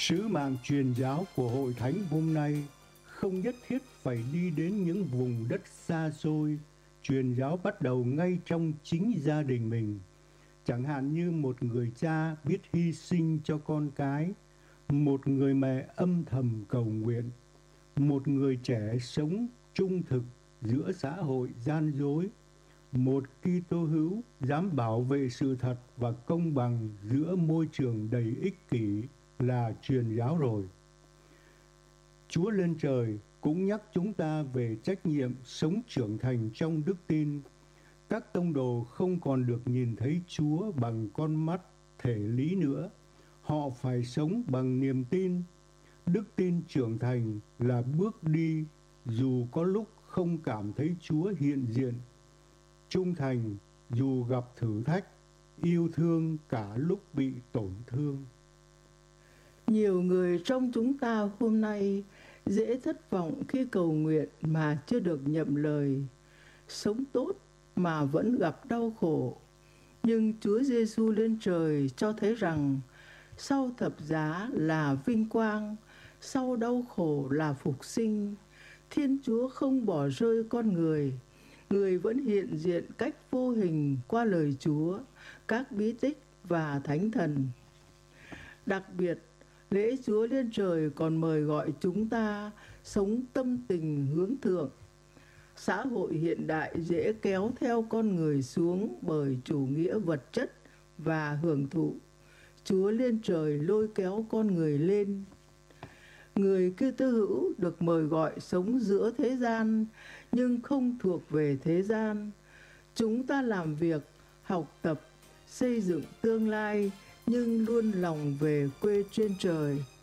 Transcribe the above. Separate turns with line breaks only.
Sứ mạng truyền giáo của Hội Thánh hôm nay không nhất thiết phải đi đến những vùng đất xa xôi. Truyền giáo bắt đầu ngay trong chính gia đình mình. Chẳng hạn như một người cha biết hy sinh cho con cái, một người mẹ âm thầm cầu nguyện, một người trẻ sống trung thực giữa xã hội gian dối, một Kitô hữu dám bảo vệ sự thật và công bằng giữa môi trường đầy ích kỷ là truyền giáo rồi. Chúa lên trời cũng nhắc chúng ta về trách nhiệm sống trưởng thành trong đức tin. Các tông đồ không còn được nhìn thấy Chúa bằng con mắt thể lý nữa. Họ phải sống bằng niềm tin. Đức tin trưởng thành là bước đi dù có lúc không cảm thấy Chúa hiện diện. Trung thành dù gặp thử thách, yêu thương cả lúc bị tổn thương.
Nhiều người trong chúng ta hôm nay dễ thất vọng khi cầu nguyện mà chưa được nhậm lời, sống tốt mà vẫn gặp đau khổ. Nhưng Chúa Giêsu lên trời cho thấy rằng sau thập giá là vinh quang, sau đau khổ là phục sinh. Thiên Chúa không bỏ rơi con người. Người vẫn hiện diện cách vô hình qua lời Chúa, các bí tích và thánh thần. Đặc biệt, lễ Chúa lên trời còn mời gọi chúng ta sống tâm tình hướng thượng. Xã hội hiện đại dễ kéo theo con người xuống bởi chủ nghĩa vật chất và hưởng thụ. Chúa lên trời lôi kéo con người lên. Người Kitô hữu được mời gọi sống giữa thế gian nhưng không thuộc về thế gian. Chúng ta làm việc, học tập, xây dựng tương lai nhưng luôn lòng về quê trên trời.